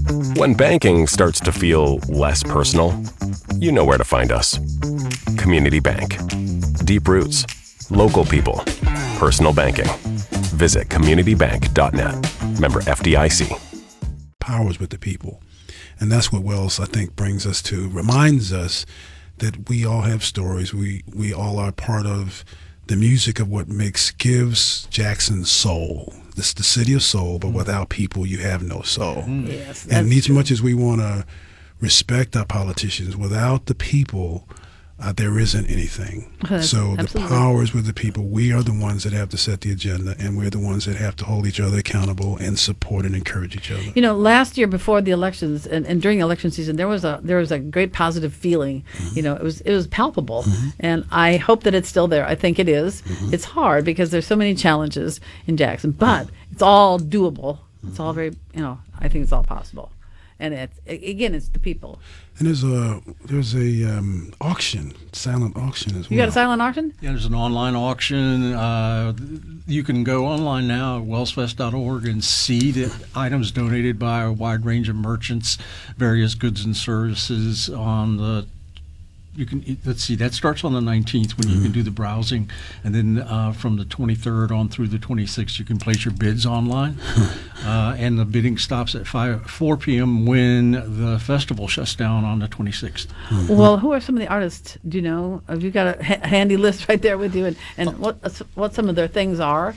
When banking starts to feel less personal, you know where to find us. Community Bank. Deep roots, local people, personal banking. Visit communitybank.net. Member FDIC. Powers with the people. And that's what Wells, I think, brings us to, reminds us that we all have stories. We all are part of the music of what gives Jackson soul. This is the city of soul, but without people, you have no soul. Yes, and as much as we want to respect our politicians, without the people, there isn't anything. So absolutely. The power is with the people. We are the ones that have to set the agenda, and we're the ones that have to hold each other accountable and support and encourage each other. You know, last year before the elections and during election season, there was a great positive feeling. Mm-hmm. You know, it was palpable, and I hope that it's still there. I think it is. Mm-hmm. It's hard because there's so many challenges in Jackson, but it's all doable. It's all very, I think it's all possible. And it's the people. And there's a auction, silent auction as well. You got a silent auction? Yeah, there's an online auction. You can go online now at wellsfest.org and see the items donated by a wide range of merchants, various goods and services on the. Let's see, that starts on the 19th when you can do the browsing, and then from the 23rd on through the 26th you can place your bids online, and the bidding stops at 4 p.m. when the festival shuts down on the 26th. Well, who are some of the artists? Do you know? Have you got a handy list right there with you, and what some of their things are?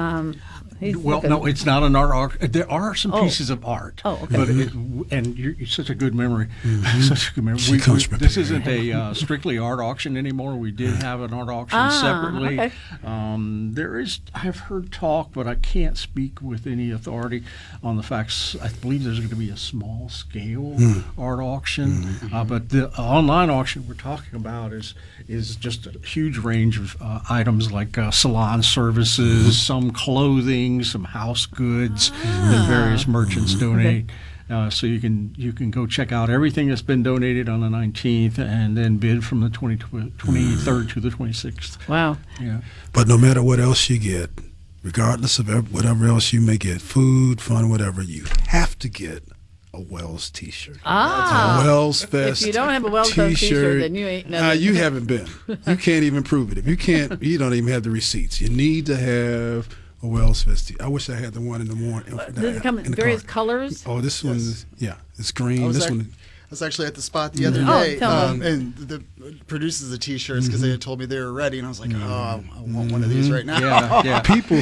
No, it's not an art auction. There are some pieces of art. Oh, okay. But you're such a good memory. Mm-hmm. Such a good memory. This isn't a strictly art auction anymore. We did have an art auction separately. Okay. I've heard talk, but I can't speak with any authority on the facts. I believe there's going to be a small scale art auction. But the online auction we're talking about is just a huge range of items like salon services, some clothing, some house goods that various merchants donate. So you can go check out everything that's been donated on the 19th and then bid from the 23rd to the 26th. Wow. Yeah. But no matter what else you get, regardless of whatever else you may get, food, fun, whatever, you have to get a Wells T-shirt. A Wells Fest. If you don't have a Wells Fest T-shirt, then you ain't nothing. You haven't been. You can't even prove it. If you can't, you don't even have the receipts. You need to have a Wells Fest. I wish I had the one in the morning. Does it come in various colors? Oh, this one, it's green. This one. I was actually at the spot the other day, tell me. and the producers of T-shirts, because they had told me they were ready, and I was like, I want one of these right now. Yeah. People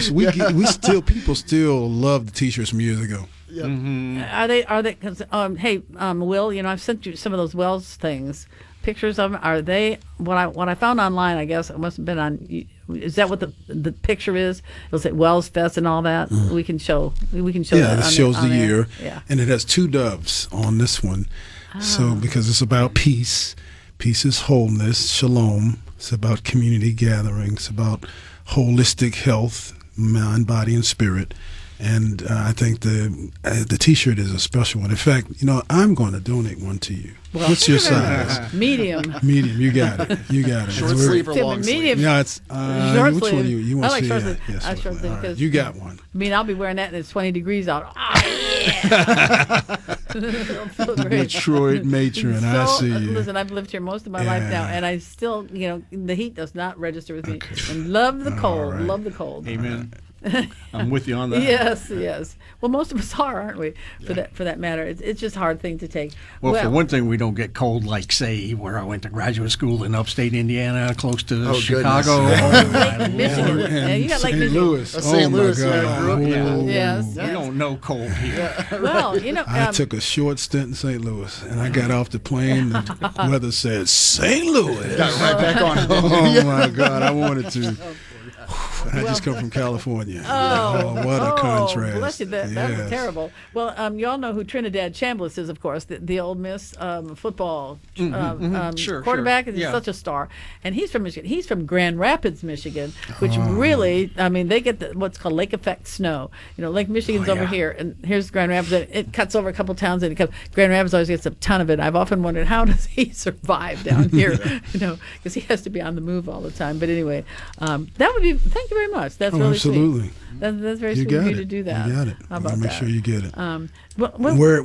still love the T-shirts from years ago. Yep. Are they? Cause, hey, Will, I've sent you some of those Wells things. Pictures of them. Are they what I found online? I guess it must have been on. Is that what the picture is? It'll say Wells Fest and all that. We can show. Yeah, that it shows the air. year, Yeah. and it has two doves on this one. So because it's about peace, peace is wholeness, shalom. It's about community gathering. It's about holistic health, mind, body, and spirit. And I think the T-shirt is a special one. In fact, I'm going to donate one to you. Well, what's your size? Medium. Medium. You got it. Short sleeve or long sleeve? Medium. Yeah, it's short which sleeve. one you want I like to see? short sleeve. Yes, I like short sleeve right. because You got one. I'll be wearing that and it's 20 degrees out. Yeah. It'll feel great. Detroit matron, I see you. Listen, I've lived here most of my life now, and I still, the heat does not register with me. And love the cold. right. Love the cold. Amen. I'm with you on that. Yes. Well, most of us are, aren't we? For that matter, it's just a hard thing to take. Well, for one thing, we don't get cold like, say, where I went to graduate school in upstate Indiana, close to Chicago. Lake Michigan. And you got Lake St. Michigan. Louis. St. Louis, my yeah, God. grew up in the cold. Yes. We don't know cold here. Well, I took a short stint in St. Louis, and I got off the plane. The weather said, St. Louis. Got right back on it. Oh, my God. I wanted to. I just come from California. What a contrast. Bless you. That was terrible. Well, you all know who Trinidad Chambliss is, of course, the Ole Miss football quarterback. He's such a star. And he's from Michigan. He's from Grand Rapids, Michigan, which really, they get what's called lake effect snow. Lake Michigan's over here, and here's Grand Rapids. It cuts over a couple towns, and Grand Rapids always gets a ton of it. I've often wondered, how does he survive down here? Because he has to be on the move all the time. But anyway, that would be. Thank you very much. That's really absolutely. sweet. That's very sweet of you to do that. You got it. How about make that? sure you get it. Where